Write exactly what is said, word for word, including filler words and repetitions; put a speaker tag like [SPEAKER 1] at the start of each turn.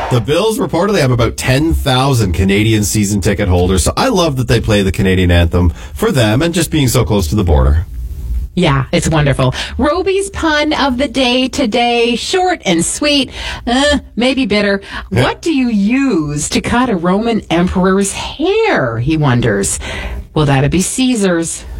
[SPEAKER 1] The Bills reportedly have about ten thousand Canadian season ticket holders, so I love that they play the Canadian anthem for them and just being so close to the border.
[SPEAKER 2] Yeah, it's wonderful. Roby's pun of the day today, short and sweet, uh, maybe bitter.
[SPEAKER 1] Yeah.
[SPEAKER 2] What do you use to cut a Roman emperor's hair, he wonders. Well, that'd be Caesar's.